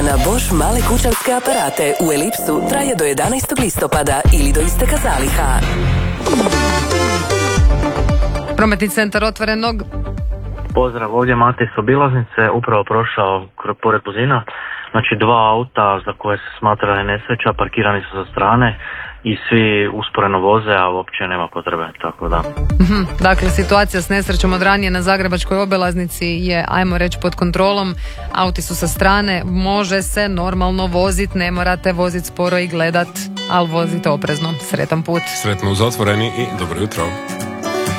Na Bosch male kućanske aparate u Elipsu traje do 11. listopada ili do isteka zaliha. Prometni centar Otvorenog. Pozdrav, ovdje Mate iz obilaznice, upravo prošao pored Buzina. Znači 2 auta za koje se smatra da je nesreća, parkirani su sa strane i svi usporeno voze, a uopće nema potrebe, tako da. Dakle, situacija s nesrećom od ranije na Zagrebačkoj obilaznici je, ajmo reći, pod kontrolom. Auti su sa strane, može se normalno voziti, ne morate voziti sporo i gledat, ali vozite oprezno. Sretan put. Sretno uz Otvoreni i dobro jutro.